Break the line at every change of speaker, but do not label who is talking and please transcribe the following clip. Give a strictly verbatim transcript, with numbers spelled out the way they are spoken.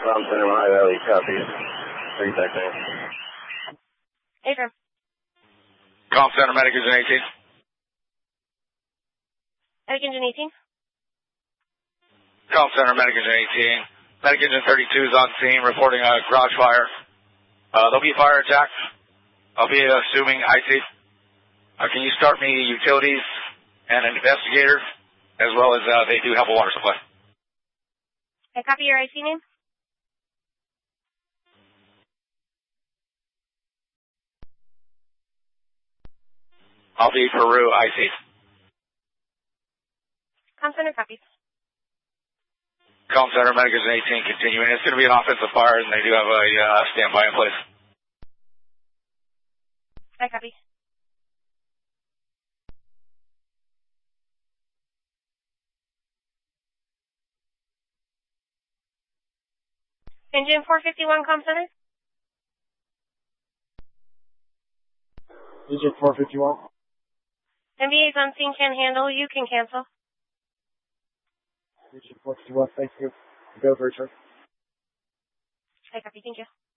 Palm Center, Ohio Valley, southeast. Three seconds.
Adrian.
Palm Center, Medic Engine eighteen.
Medic Engine eighteen.
Palm Center, Medic Engine eighteen. Medic Engine thirty-two is on scene, reporting a garage fire. Uh, there'll be a fire attack. I'll be assuming icy. Uh, can you start me utilities and an investigator, as well as uh, they do have a water supply.
I copy your I C name.
I'll be Peru I C.
Com Center copies.
Com Center, Medic Engine eighteen continuing. It's going to be an offensive fire, and they do have a uh, standby in place.
I copy. Engine four fifty-one, Com Center.
Engine four fifty-one.
M B A's on scene, can handle. You can cancel.
Engine four fifty-one, thank you. Go, Richard.
I copy, thank you.